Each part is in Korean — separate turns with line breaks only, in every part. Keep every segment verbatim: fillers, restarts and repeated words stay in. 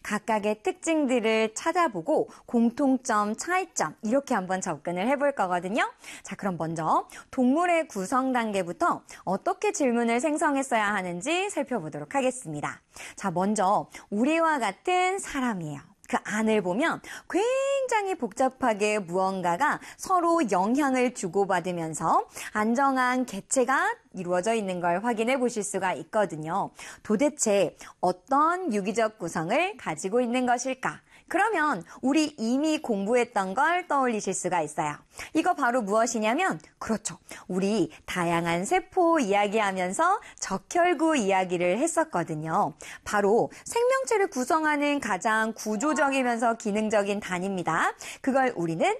각각의 특징들을 찾아보고 공통점, 차이점 이렇게 한번 접근을 해볼 거거든요. 자, 그럼 먼저 동물의 구성 단계부터 어떻게 질문을 생성했어야 하는지 살펴보도록 하겠습니다. 자, 먼저 우리와 같은 사람이에요. 그 안을 보면 굉장히 복잡하게 무언가가 서로 영향을 주고받으면서 안정한 개체가 이루어져 있는 걸 확인해 보실 수가 있거든요. 도대체 어떤 유기적 구성을 가지고 있는 것일까? 그러면 우리 이미 공부했던 걸 떠올리실 수가 있어요. 이거 바로 무엇이냐면, 그렇죠. 우리 다양한 세포 이야기하면서 적혈구 이야기를 했었거든요. 바로 생명체를 구성하는 가장 구조적이면서 기능적인 단위입니다. 그걸 우리는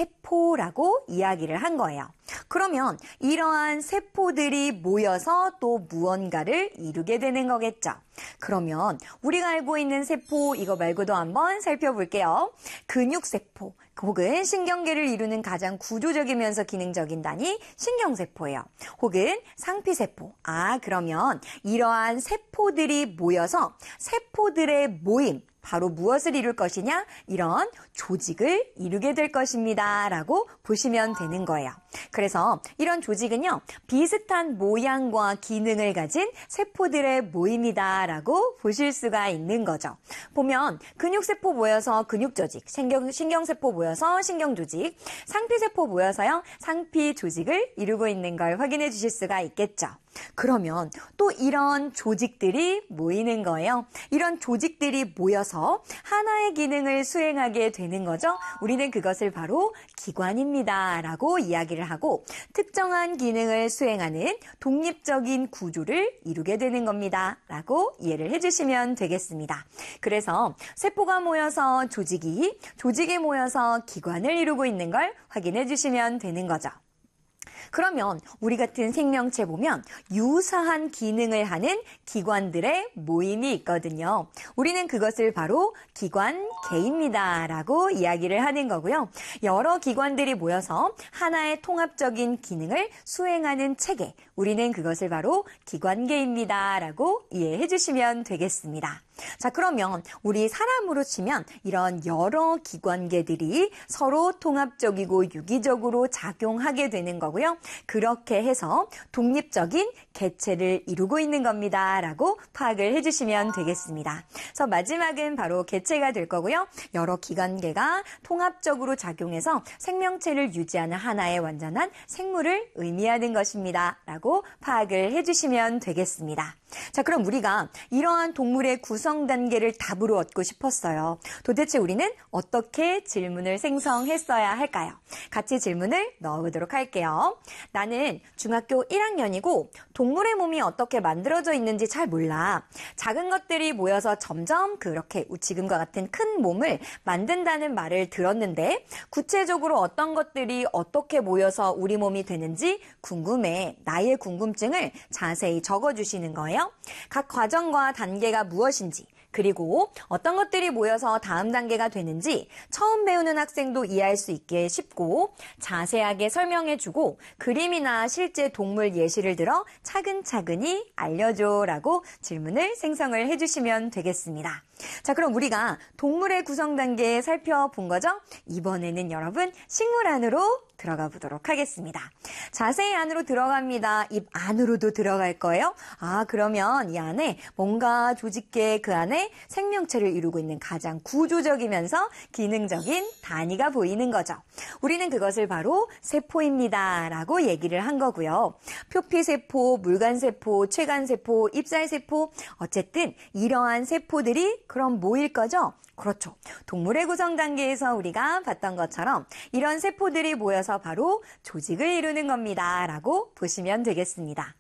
세포라고 이야기를 한 거예요. 그러면 이러한 세포들이 모여서 또 무언가를 이루게 되는 거겠죠. 그러면 우리가 알고 있는 세포 이거 말고도 한번 살펴볼게요. 근육세포 혹은 신경계를 이루는 가장 구조적이면서 기능적인 단위 신경세포예요. 혹은 상피세포. 아, 그러면 이러한 세포들이 모여서 세포들의 모임 바로 무엇을 이룰 것이냐? 이런 조직을 이루게 될 것입니다. 라고 보시면 되는 거예요. 그래서 이런 조직은요, 비슷한 모양과 기능을 가진 세포들의 모임이다. 라고 보실 수가 있는 거죠. 보면 근육세포 모여서 근육조직, 신경, 신경세포 모여서 신경조직, 상피세포 모여서요, 상피조직을 이루고 있는 걸 확인해 주실 수가 있겠죠. 그러면 또 이런 조직들이 모이는 거예요. 이런 조직들이 모여서 하나의 기능을 수행하게 되는 거죠. 우리는 그것을 바로 기관입니다. 라고 이야기를 하고 특정한 기능을 수행하는 독립적인 구조를 이루게 되는 겁니다. 라고 이해를 해주시면 되겠습니다. 그래서 세포가 모여서 조직이, 조직이 모여서 기관을 이루고 있는 걸 확인해 주시면 되는 거죠. 그러면 우리 같은 생명체 보면 유사한 기능을 하는 기관들의 모임이 있거든요. 우리는 그것을 바로 기관계입니다. 라고 이야기를 하는 거고요. 여러 기관들이 모여서 하나의 통합적인 기능을 수행하는 체계, 우리는 그것을 바로 기관계입니다. 라고 이해해 주시면 되겠습니다. 자, 그러면 우리 사람으로 치면 이런 여러 기관계들이 서로 통합적이고 유기적으로 작용하게 되는 거고요. 그렇게 해서 독립적인 개체를 이루고 있는 겁니다. 라고 파악을 해주시면 되겠습니다. 그래서 마지막은 바로 개체가 될 거고요. 여러 기관계가 통합적으로 작용해서 생명체를 유지하는 하나의 완전한 생물을 의미하는 것입니다. 라고 파악을 해주시면 되겠습니다. 자, 그럼 우리가 이러한 동물의 구성 단계를 답으로 얻고 싶었어요. 도대체 우리는 어떻게 질문을 생성했어야 할까요? 같이 질문을 넣어보도록 할게요. 나는 중학교 일 학년이고 동물의 몸이 어떻게 만들어져 있는지 잘 몰라. 작은 것들이 모여서 점점 그렇게 지금과 같은 큰 몸을 만든다는 말을 들었는데 구체적으로 어떤 것들이 어떻게 모여서 우리 몸이 되는지 궁금해. 나의 궁금증을 자세히 적어주시는 거예요. 각 과정과 단계가 무엇인지, 그리고 어떤 것들이 모여서 다음 단계가 되는지 처음 배우는 학생도 이해할 수 있게 쉽고 자세하게 설명해주고 그림이나 실제 동물 예시를 들어 차근차근히 알려줘라고 질문을 생성을 해주시면 되겠습니다. 자, 그럼 우리가 동물의 구성 단계 살펴본 거죠? 이번에는 여러분 식물 안으로 들어가 보도록 하겠습니다. 자세히 안으로 들어갑니다. 입 안으로도 들어갈 거예요. 아, 그러면 이 안에 뭔가 조직계 그 안에 생명체를 이루고 있는 가장 구조적이면서 기능적인 단위가 보이는 거죠. 우리는 그것을 바로 세포입니다. 라고 얘기를 한 거고요. 표피세포, 물간세포, 췌간세포, 입살세포, 어쨌든 이러한 세포들이 그럼 뭐일 거죠? 그렇죠. 동물의 구성 단계에서 우리가 봤던 것처럼 이런 세포들이 모여서 바로 조직을 이루는 겁니다. 라고 보시면 되겠습니다.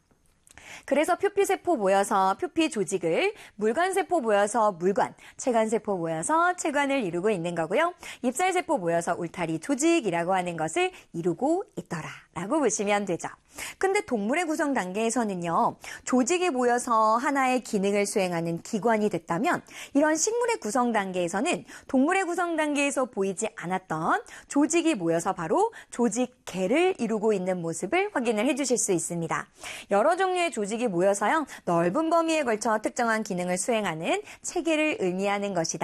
그래서 표피세포 모여서 표피 조직을, 물관세포 모여서 물관, 췌관세포 모여서 췌관을 이루고 있는 거고요. 입살세포 모여서 울타리 조직이라고 하는 것을 이루고 있더라 라고 보시면 되죠. 근데 동물의 구성 단계에서는요, 조직이 모여서 하나의 기능을 수행하는 기관이 됐다면 이런 식물의 구성 단계에서는 동물의 구성 단계에서 보이지 않았던 조직이 모여서 바로 조직계를 이루고 있는 모습을 확인을 해주실 수 있습니다. 여러 종류의 조직이 모여서요, 넓은 범위에 걸쳐 특정한 기능을 수행하는 체계를 의미하는 것이다.